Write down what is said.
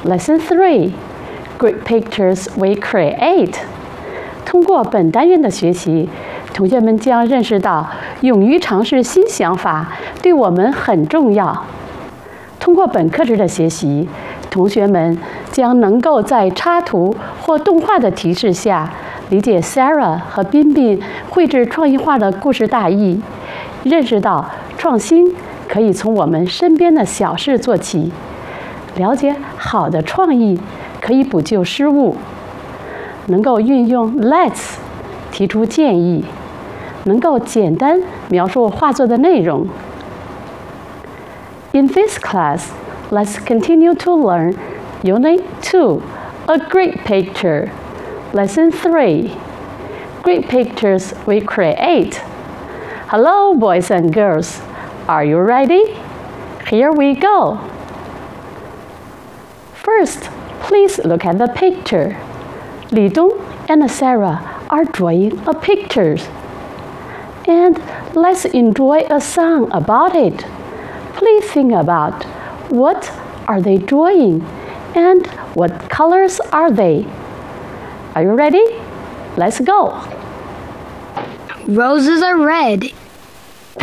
Lesson 3. Great pictures we create. 通过本单元的学习，同学们将认识到勇于尝试新想法对我们很重要。通过本课程的学习，同学们将能够在插图或动画的提示下理解 Sarah 和彬彬绘制创意画的故事大意，认识到创新可以从我们身边的小事做起，了解好的创意可以补救失误，能够运用 Let's 提出建议，能够简单描述画作的内容。In this class, let's continue to learn Unit 2, A Great Picture. Lesson 3, Great Pictures We Create. Hello, boys and girls. Are you ready? Here we go. First, please look at the picture. Li Dong and Sarah are drawing a picture. And let's enjoy a song about it. Please think about what are they drawing and what colors are they? Are you ready? Let's go. Roses are red